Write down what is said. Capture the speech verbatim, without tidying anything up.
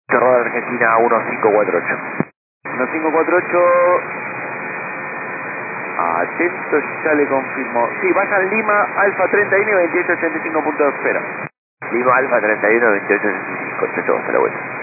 Rodar Argentina uno cinco cuatro ocho. uno cinco cuatro ocho. Atento, ya le confirmo. Sí, vayan Lima, Alfa treinta y uno y veintiocho ochenta y cinco punto de espera. Lima, Alfa treinta y uno, veintiocho ochenta y cinco, ocho, hasta la vuelta.